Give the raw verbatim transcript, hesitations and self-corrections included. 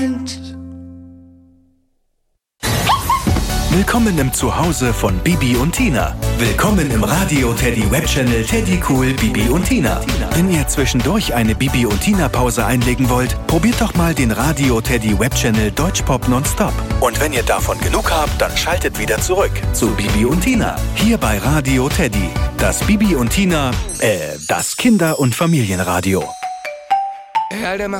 Willkommen im Zuhause von Bibi und Tina. Willkommen im Radio Teddy Webchannel Teddy Cool Bibi und Tina. Wenn ihr zwischendurch eine Bibi und Tina Pause einlegen wollt, probiert doch mal den Radio Teddy Webchannel Deutschpop Nonstop. Und wenn ihr davon genug habt, dann schaltet wieder zurück zu Bibi und Tina. Hier bei Radio Teddy. Das Bibi und Tina, äh, das Kinder- und Familienradio. Hey, Alter, mach